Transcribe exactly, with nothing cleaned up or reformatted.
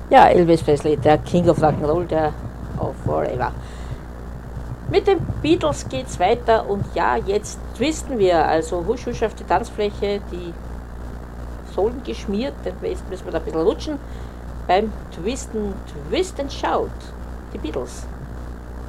Ja, Elvis Presley, der King of Rock'n'Roll, der of Forever. Mit den Beatles geht's weiter und ja, jetzt twisten wir. Also husch husch auf die Tanzfläche, die Sohlen geschmiert, den West müssen wir da ein bisschen rutschen. Beim Twisten, Twist and Shout, die Beatles.